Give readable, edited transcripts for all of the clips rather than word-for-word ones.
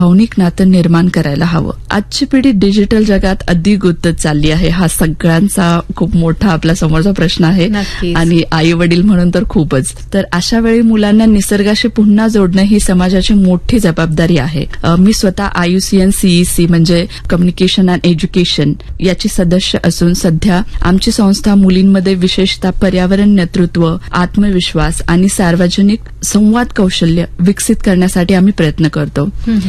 भावनिक नातं निर्माण करायला हवं. आजची पिढी डिजिटल जगात अधिक गुंतत चालली आहे. हा सगळ्यांचा खूप मोठा आपल्या समोरचा प्रश्न आहे. नक्कीच. आणि आई वडील म्हणून तर खूपच. तर अशा वेळी मुलांना निसर्गाशी पुन्हा जोडणं ही समाजाची मोठी जबाबदारी आहे. मी स्वतः IUCN CEC म्हणजे कम्युनिकेशन अँड एज्युकेशन याची सदस्य असून सध्या आमची संस्था मुलींमध्ये विशेषतः पर्यावरण नेतृत्व, आत्मविश्वास आणि सार्वजनिक संवाद कौशल्य विकसित करण्यासाठी आम्ही प्रयत्न करतो.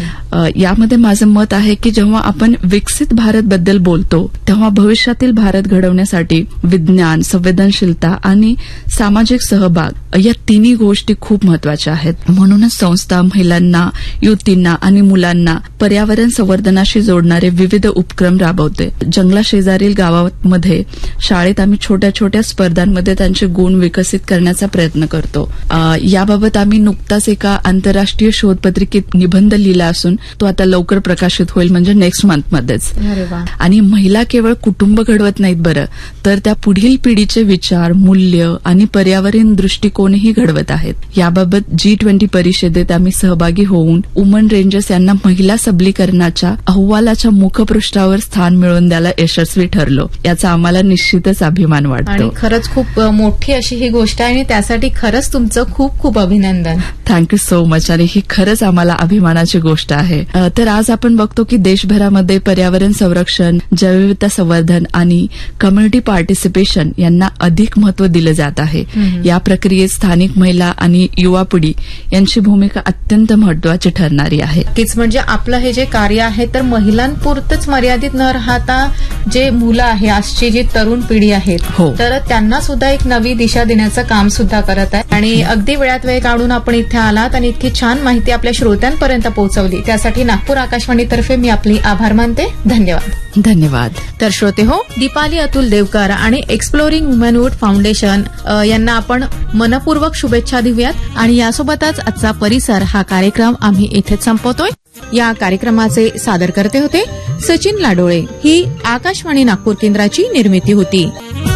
यामध्ये माझं मत आहे की जेव्हा आपण विकसित भारत बद्दल बोलतो तेव्हा भविष्यातील भारत घडवण्यासाठी विज्ञान, संवेदनशीलता आणि सामाजिक सहभाग या तिन्ही गोष्टी खूप महत्वाच्या आहेत. म्हणूनच संस्था महिलांना, युवतींना आणि मुलांना पर्यावरण संवर्धनाशी जोडणारे विविध उपक्रम राबवते. जंगलाशेजारील गावांमध्ये शाळेत आम्ही छोट्या छोट्या स्पर्धांमध्ये त्यांचे गुण विकसित करण्याचा प्रयत्न करतो. याबाबत आम्ही नुकताच एका आंतरराष्ट्रीय शोधपत्रिकेत निबंध लिहिला असून तो आता लवकर प्रकाशित होईल, म्हणजे नेक्स्ट मंथमध्येच. आणि महिला केवळ कुटुंब घडवत नाहीत बरं, तर त्या पुढील पिढीचे विचार, मूल्य आणि पर्यावरण दृष्टिकोनही घडवत आहेत. याबाबत G20 परिषदेत आम्ही सहभागी होऊन वुमन रेंजर्स यांना महिला सबलीकरणाच्या अहवालाच्या मुखपृष्ठावर स्थान मिळवून द्यायला यशस्वी ठरलो. याचा आम्हाला निश्चितच अभिमान वाटतो. आणि खरंच खूप मोठी अशी ही गोष्ट आहे आणि त्यासाठी खरंच तुमचं खूप खूप अभिनंदन. Thank you so much. आणि ही खरंच आम्हाला अभिमानाची गोष्ट आहे. तर आज आपण बघतो की देशभरामध्ये पर्यावरण संरक्षण, जैवविविधता संवर्धन आणि कम्युनिटी पार्टिसिपेशन यांना अधिक महत्व दिलं जात आहे. या प्रक्रियेत स्थानिक महिला आणि युवा पिढी यांची भूमिका अत्यंत महत्वाची ठरणारी आहे. नक्कीच. म्हणजे आपलं हे जे कार्य आहे तर महिलांपुरतच मर्यादित न राहता जे मुलं आहे, आजची जी तरुण पिढी आहे तर त्यांना सुद्धा एक नवी दिशा देण्याचं काम सुद्धा करत आहे. आणि अगदी वेळात वेळ काढून आपण इथे आलात आणि इतकी छान माहिती आपल्या श्रोत्यांपर्यंत पोहोचवली त्यासाठी नागपूर आकाशवाणीतर्फे मी आपली आभार मानते. धन्यवाद. धन्यवाद. तर श्रोते हो, दीपाली अतुल देवकर आणि एक्सप्लोरिंग वुमनहूड फाउंडेशन यांना आपण मनपूर्वक शुभेच्छा देऊयात. आणि यासोबतच आजचा परिसर हा कार्यक्रम आम्ही इथेच संपवतोय. या कार्यक्रमाचे सादरकर्ते होते सचिन लाडोळे. ही आकाशवाणी नागपूर केंद्राची निर्मिती होती.